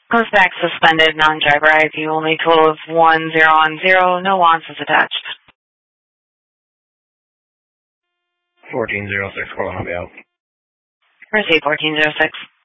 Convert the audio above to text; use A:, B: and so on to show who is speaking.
A: Comes back suspended, non-driver ID only, total of 1010, no losses attached.
B: 1406, calling on out.
A: Receive 1406.